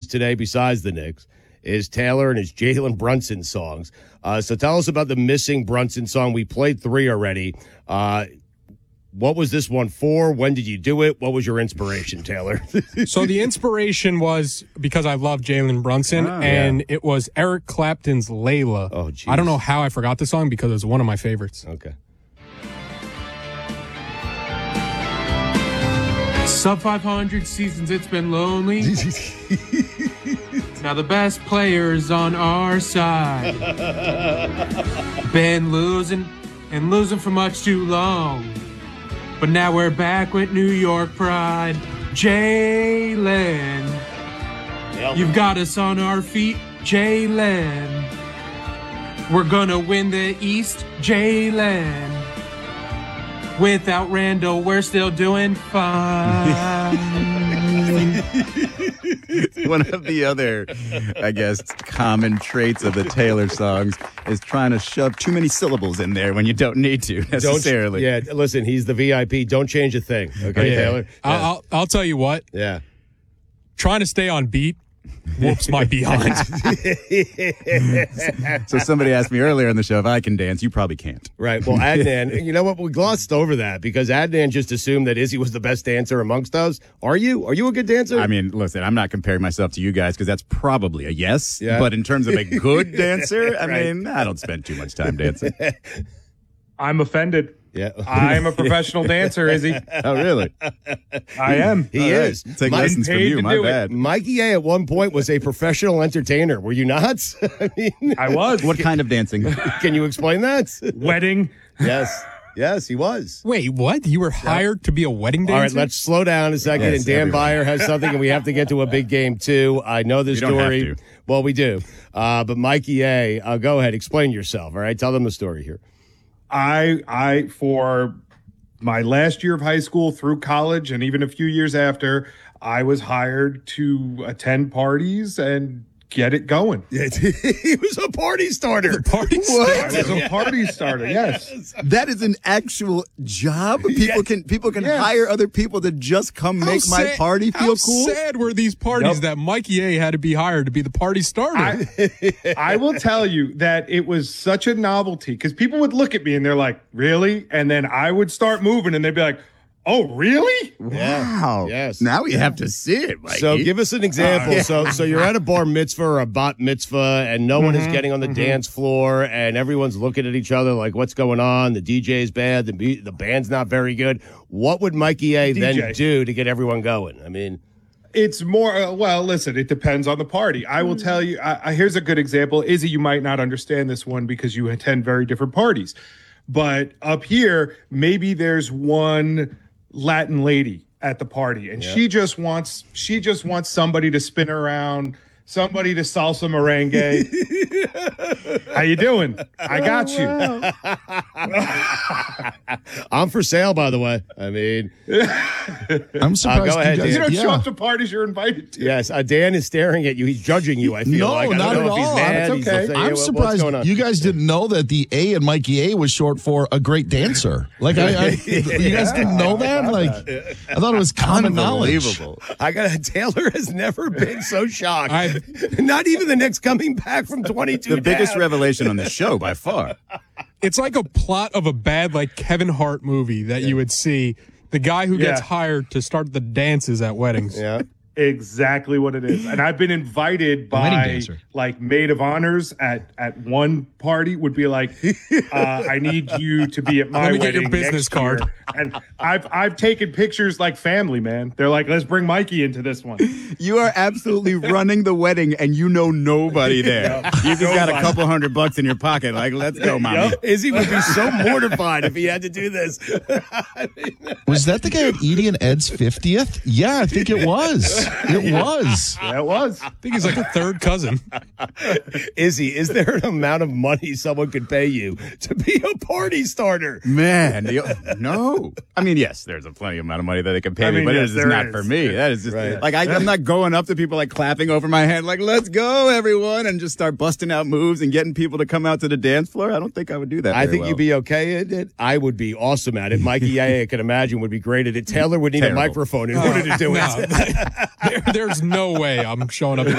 today besides the Knicks is Taylor and his Jalen Brunson songs. So tell us about the missing Brunson song. We played 3 already. What was this one for? When did you do it? What was your inspiration, Taylor? So the inspiration was because I love Jalen Brunson, and it was Eric Clapton's Layla. Oh, geez. I don't know how I forgot the song because it was one of my favorites. Okay. Sub 500 seasons, it's been lonely. Now the best players on our side. Been losing and losing for much too long. But now we're back with New York pride. Jalen, you've got us on our feet, Jalen. We're gonna win the East, Jalen. Without Randall, we're still doing fine. One of the other, I guess, common traits of the Taylor songs is trying to shove too many syllables in there when you don't need to necessarily. Listen, he's the VIP. Don't change a thing. Okay, Taylor? Yeah. I'll tell you what. Yeah. Trying to stay on beat whoops my behind. So somebody asked me earlier in the show if I can dance. You probably can't. Right. Well, Adnan, you know what? We glossed over that because Adnan just assumed that Izzy was the best dancer amongst us. Are you? Are you a good dancer? I mean, listen, I'm not comparing myself to you guys because that's probably a yes. Yeah. But in terms of a good dancer, I mean, I don't spend too much time dancing. I'm offended. Yeah. I'm a professional dancer, Izzy. Oh, really? I am. He is. Take lessons from you. My bad. Mikey A at one point was a professional entertainer. Were you not? I was. What kind of dancing? Can you explain that? Wedding. Yes. Yes, he was. Wait, what? You were hired to be a wedding dancer? All right, let's slow down a second. Yes, and Dan everyone. Byer has something, and we have to get to a big game, too. I know the You don't story. have to. Well, we do. But Mikey A, go ahead. Explain yourself, all right? Tell them the story here. I for my last year of high school through college and even a few years after, I was hired to attend parties and get it going. Yeah, he was a party starter. Party I was a party starter, yes. That is an actual job. People can Yes. hire other people to just come make my party feel cool. How sad were these parties Yep. that Mikey A had to be hired to be the party starter? I will tell you that it was such a novelty because people would look at me and they're like, really? And then I would start moving and they'd be like, oh, really? Wow. Yes. Now we have to see it, Mikey. So give us an example. So you're at a bar mitzvah or a bat mitzvah, and no one is getting on the dance floor, and everyone's looking at each other like, what's going on? The DJ's bad. The band's not very good. What would Mikey A then DJ. do to get everyone going? I mean, It's more, well, listen, it depends on the party. I will tell you, here's a good example. Izzy, you might not understand this one because you attend very different parties. But up here, maybe there's one Latin lady at the party, and she just wants somebody to spin her around, somebody to salsa merengue. How you doing? I got you. I'm for sale, by the way. I mean, I'm surprised. go ahead, you guys, You don't show yeah. up to parties you're invited to. yes, Dan is staring at you. He's judging you, I feel No, like. I don't not know at if he's all. mad. It's He's okay. upset. I'm What's surprised going on? you guys didn't know that the A in Mikey A was short for a great dancer. Like, you guys didn't know that? Like, I thought it was common knowledge. Unbelievable. Taylor has never been so shocked. Not even the Knicks coming back from 22 The biggest down. revelation on the show by far. It's like a plot of a bad, like, Kevin Hart movie that you would see. The guy who gets Yeah. hired to start the dances at weddings. Yeah. Exactly what it is. And I've been invited wedding by dancer. like maid of honors at one party would be like, I need you to be at my Let me wedding get your business next card. year. And I've taken pictures like family, man. They're like, let's bring Mikey into this one. You are absolutely running the wedding and you know nobody there. You just got a couple $100 in your pocket. Like, let's go, mommy. Izzy would be so mortified if he had to do this. Was that the guy at Edie and Ed's 50th? Yeah, I think it was. It was. Yeah, it was. I think he's like a third cousin. Izzy, is there an amount of money someone could pay you to be a party starter? Man, no. I mean, yes, there's a plenty amount of money that they can pay me, but yes, it is just there not is. for me. That is just Right. like I'm not going up to people like clapping over my head, like "Let's go, everyone," and just start busting out moves and getting people to come out to the dance floor. I don't think I would do that. I very think well. you'd be okay at it. I would be awesome at it. Mikey, I can imagine, would be great at it. Taylor would need Terrible. a microphone in order to do it. No, there's no way I'm showing up.